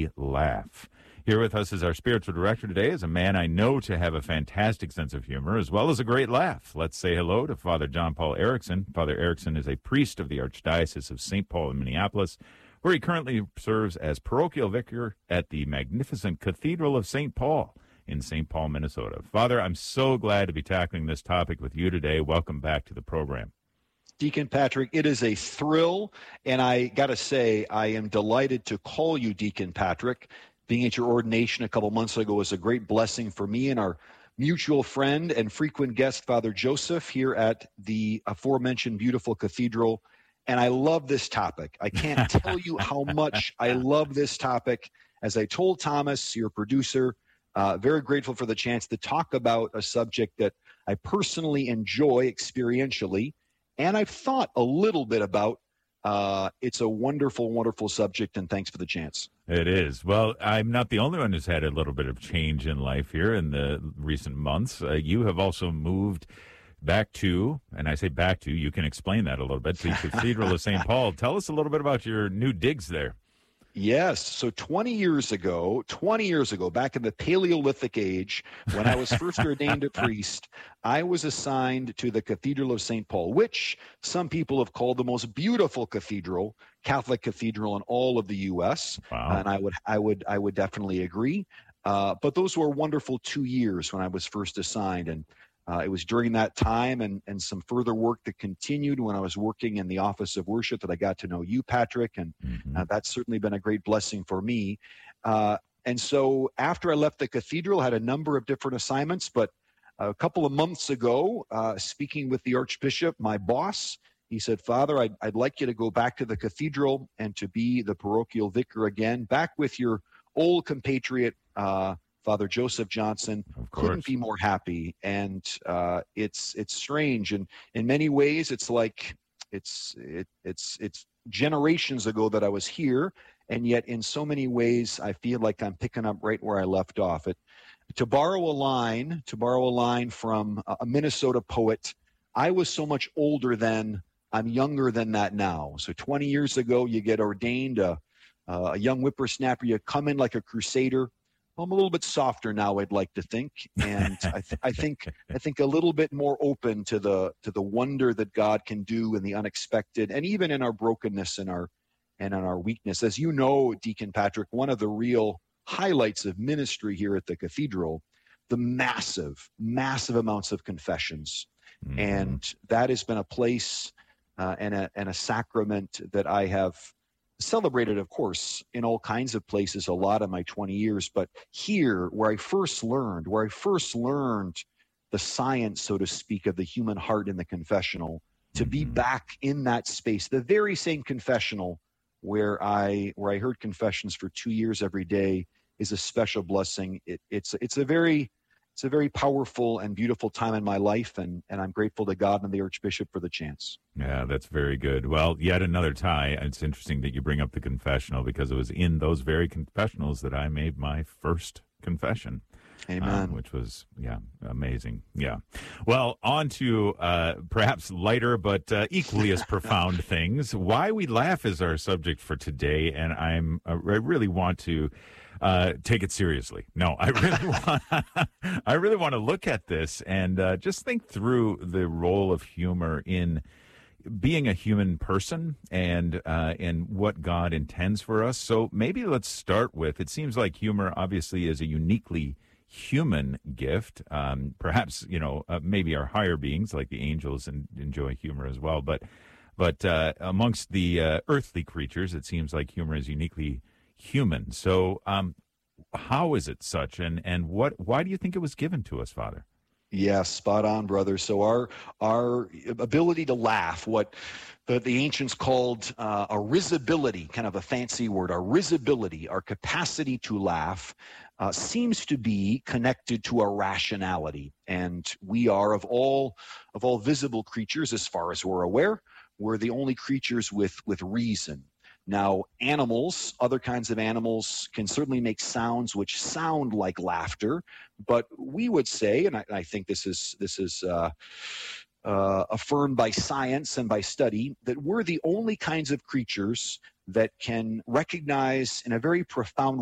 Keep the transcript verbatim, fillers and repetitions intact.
we laugh. Here with us as our spiritual director today is a man I know to have a fantastic sense of humor as well as a great laugh. Let's say hello to Father John Paul Erickson. Father Erickson is a priest of the Archdiocese of Saint Paul in Minneapolis, where he currently serves as parochial vicar at the magnificent Cathedral of Saint Paul in Saint Paul, Minnesota. Father, I'm so glad to be tackling this topic with you today. Welcome back to the program. Deacon Patrick, it is a thrill, and I got to say, I am delighted to call you Deacon Patrick. Being at your ordination a couple months ago was a great blessing for me and our mutual friend and frequent guest, Father Joseph, here at the aforementioned beautiful cathedral. And I love this topic. I can't tell you how much I love this topic. As I told Thomas, your producer, uh, very grateful for the chance to talk about a subject that I personally enjoy experientially, and I've thought a little bit about. Uh, it's a wonderful, wonderful subject, and thanks for the chance. It is. Well, I'm not the only one who's had a little bit of change in life here in the recent months. Uh, you have also moved back to, and I say back to, you can explain that a little bit, to the Cathedral of Saint Paul. Tell us a little bit about your new digs there. Yes. So twenty years ago, twenty years ago, back in the Paleolithic age, when I was first ordained a priest, I was assigned to the Cathedral of Saint Paul, which some people have called the most beautiful cathedral, Catholic cathedral in all of the U S. Wow. And I would, I would, I would definitely agree. Uh, but those were wonderful two years when I was first assigned, and Uh, it was during that time and, and some further work that continued when I was working in the Office of Worship that I got to know you, Patrick, and Mm-hmm. uh, that's certainly been a great blessing for me. Uh, and so after I left the cathedral, I had a number of different assignments, but a couple of months ago, uh, speaking with the Archbishop, my boss, he said, Father, I'd, I'd like you to go back to the cathedral and to be the parochial vicar again, back with your old compatriot, uh, Father Joseph Johnson. Couldn't be more happy. And uh, it's it's strange. And in many ways, it's like it's it, it's it's generations ago that I was here. And yet in so many ways, I feel like I'm picking up right where I left off. It, to borrow a line, to borrow a line from a Minnesota poet, I was so much older then, I'm younger than that now. So twenty years ago, you get ordained a, a young whippersnapper, you come in like a crusader. I'm a little bit softer now, I'd like to think, and I, th- I think I think a little bit more open to the to the wonder that God can do in the unexpected, and even in our brokenness and our and in our weakness. As you know, Deacon Patrick, one of the real highlights of ministry here at the cathedral, the massive, massive amounts of confessions, mm-hmm. and that has been a place uh, and a and a sacrament that I have celebrated, of course, in all kinds of places a lot of my twenty years, but here where I first learned, where I first learned the science, so to speak, of the human heart in the confessional, to be back in that space, the very same confessional where I where I heard confessions for two years every day is a special blessing. It, it's it's a very It's a very powerful and beautiful time in my life, and, and I'm grateful to God and the Archbishop for the chance. Yeah, that's very good. Well, yet another tie. It's interesting that you bring up the confessional, because it was in those very confessionals that I made my first confession. Amen. Um, which was, yeah, amazing. Yeah. Well, on to uh, perhaps lighter but uh, equally as profound things. Why we laugh is our subject for today, and I'm uh, I really want to uh, take it seriously. No, I really want I really want to look at this and uh, just think through the role of humor in being a human person and uh, and what God intends for us. So maybe let's start with, it seems like humor obviously is a uniquely human gift. Um, perhaps, you know, uh, maybe our higher beings like the angels and enjoy humor as well. But but uh, amongst the uh, earthly creatures, it seems like humor is uniquely human. So um, how is it such? And, and what why do you think it was given to us, Father? Yes, spot on, brother. So our our ability to laugh, what the, the ancients called uh, a risibility, kind of a fancy word, our risibility, our capacity to laugh, uh, seems to be connected to our rationality. And we are, of all of all visible creatures, as far as we're aware, we're the only creatures with with reason. Now, animals, other kinds of animals can certainly make sounds which sound like laughter, but we would say, and I, I think this is this is uh, uh, affirmed by science and by study, that we're the only kinds of creatures that can recognize in a very profound